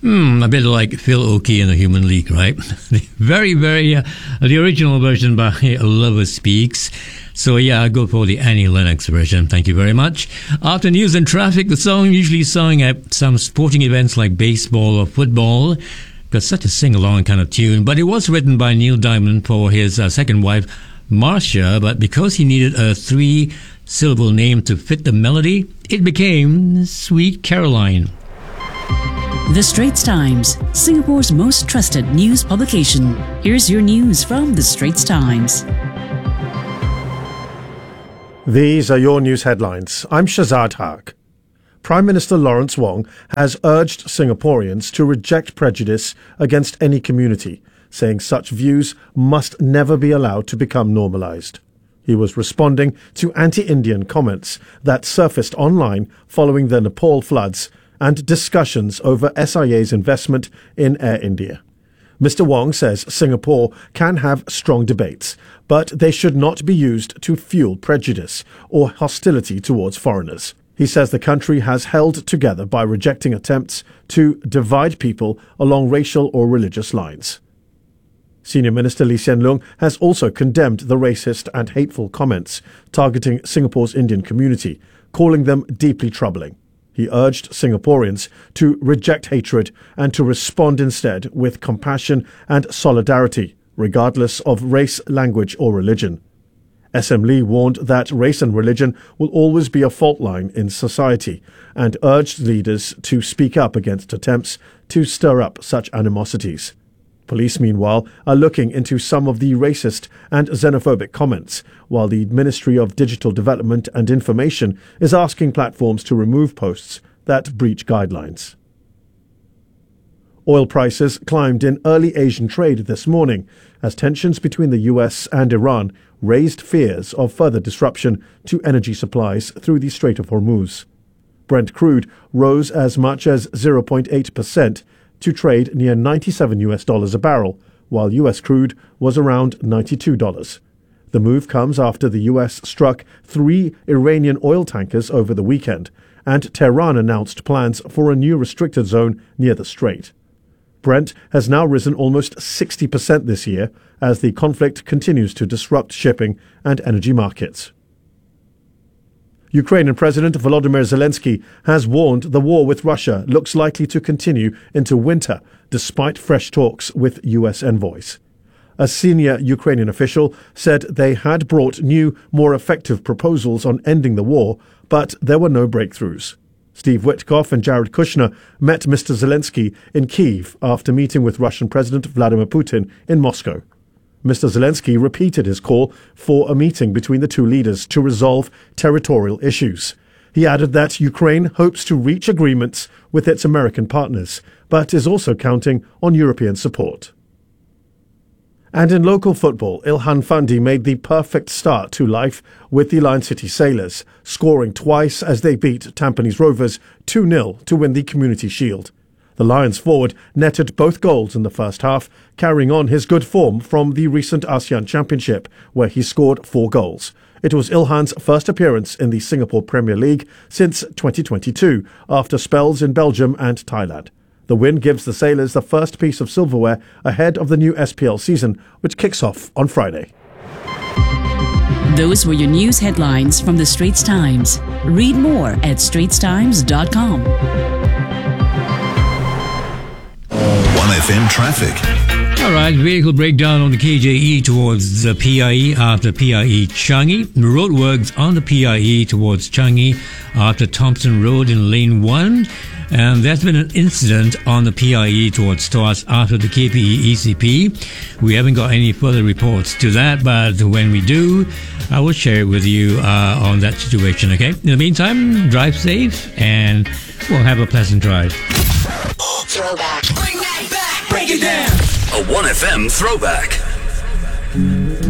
A bit like Phil Oakey in the Human League, right? The original version by Lover Speaks. So yeah, I'll go for the Annie Lennox version. Thank you very much. After news and traffic, the song usually sung at some sporting events like baseball or football. Got such a sing-along kind of tune. But it was written by Neil Diamond for his second wife, Marcia. But because he needed a 3-syllable name to fit the melody, it became Sweet Caroline. The Straits Times, Singapore's most trusted news publication. Here's your news from The Straits Times. These are your news headlines. I'm Shazad Haq. Prime Minister Lawrence Wong has urged Singaporeans to reject prejudice against any community, saying such views must never be allowed to become normalised. He was responding to anti-Indian comments that surfaced online following the Nepal floods and discussions over SIA's investment in Air India. Mr. Wong says Singapore can have strong debates, but they should not be used to fuel prejudice or hostility towards foreigners. He says the country has held together by rejecting attempts to divide people along racial or religious lines. Senior Minister Lee Hsien Loong has also condemned the racist and hateful comments targeting Singapore's Indian community, calling them deeply troubling. He urged Singaporeans to reject hatred and to respond instead with compassion and solidarity, regardless of race, language or religion. SM Lee warned that race and religion will always be a fault line in society and urged leaders to speak up against attempts to stir up such animosities. Police, meanwhile, are looking into some of the racist and xenophobic comments, while the Ministry of Digital Development and Information is asking platforms to remove posts that breach guidelines. Oil prices climbed in early Asian trade this morning as tensions between the US and Iran raised fears of further disruption to energy supplies through the Strait of Hormuz. Brent crude rose as much as 0.8% to trade near $97 a barrel, while US crude was around $92. The move comes after the US struck 3 Iranian oil tankers over the weekend, and Tehran announced plans for a new restricted zone near the strait. Brent has now risen almost 60% this year as the conflict continues to disrupt shipping and energy markets. Ukrainian President Volodymyr Zelensky has warned the war with Russia looks likely to continue into winter, despite fresh talks with US envoys. A senior Ukrainian official said they had brought new, more effective proposals on ending the war, but there were no breakthroughs. Steve Witkoff and Jared Kushner met Mr. Zelensky in Kyiv after meeting with Russian President Vladimir Putin in Moscow. Mr. Zelensky repeated his call for a meeting between the two leaders to resolve territorial issues. He added that Ukraine hopes to reach agreements with its American partners, but is also counting on European support. And in local football, Ilhan Fandi made the perfect start to life with the Lion City Sailors, scoring twice as they beat Tampines Rovers 2-0 to win the Community Shield. The Lions forward netted both goals in the first half, carrying on his good form from the recent ASEAN Championship, where he scored 4 goals. It was Ilhan's first appearance in the Singapore Premier League since 2022, after spells in Belgium and Thailand. The win gives the Sailors the first piece of silverware ahead of the new SPL season, which kicks off on Friday. Those were your news headlines from The Straits Times. Read more at straitstimes.com. 1FM traffic. All right, vehicle breakdown on the KJE towards the PIE after PIE Changi. Roadworks on the PIE towards Changi after Thompson Road in lane 1. And there's been an incident on the PIE towards Tuas after the KPE ECP. We haven't got any further reports to that, but when we do, I will share it with you on that situation, okay? In the meantime, drive safe and we'll have a pleasant drive. Throwback. Bring that back. Break it down. A 1FM throwback.